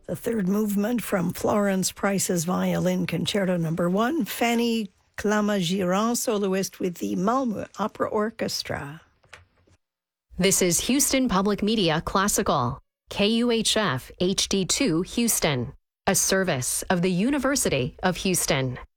The third movement from Florence Price's Violin Concerto No. 1, Fanny Clamagirand, soloist with the Malmö Opera Orchestra. This is Houston Public Media Classical, KUHF HD2 Houston, a service of the University of Houston.